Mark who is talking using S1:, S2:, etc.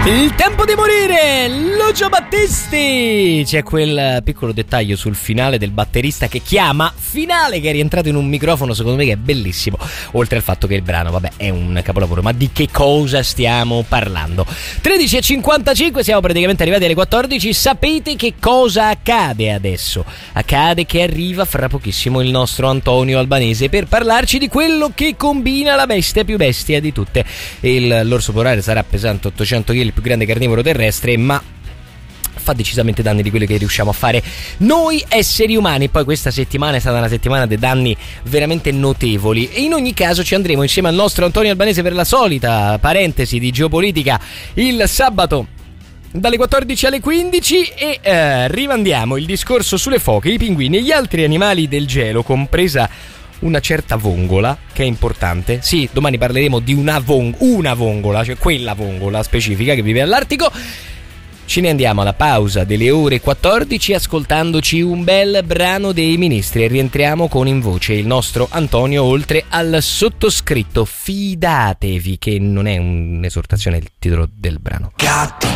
S1: Il tempo di morire, Lucio Battisti. C'è quel piccolo dettaglio sul finale del batterista che chiama finale, che è rientrato in un microfono, secondo me, che è bellissimo. Oltre al fatto che il brano, vabbè, è un capolavoro. Ma di che cosa stiamo parlando? 13:55, siamo praticamente arrivati alle 14. Sapete che cosa accade adesso? Accade che arriva fra pochissimo il nostro Antonio Albanese per parlarci di quello che combina la bestia più bestia di tutte. L'orso polare sarà pesante 800 kg, il più grande carnivoro terrestre, ma fa decisamente danni di quelli che riusciamo a fare noi esseri umani. Poi questa settimana è stata una settimana di danni veramente notevoli, e in ogni caso ci andremo insieme al nostro Antonio Albanese per la solita parentesi di geopolitica il sabato dalle 14 alle 15 e rimandiamo il discorso sulle foche, i pinguini e gli altri animali del gelo, compresa una certa vongola, che è importante. Sì, domani parleremo di una vongola, cioè quella vongola specifica che vive all'Artico. Ce ne andiamo alla pausa delle ore 14 ascoltandoci un bel brano dei Ministri e rientriamo con in voce il nostro Antonio, oltre al sottoscritto. Fidatevi, che non è un'esortazione il titolo del brano.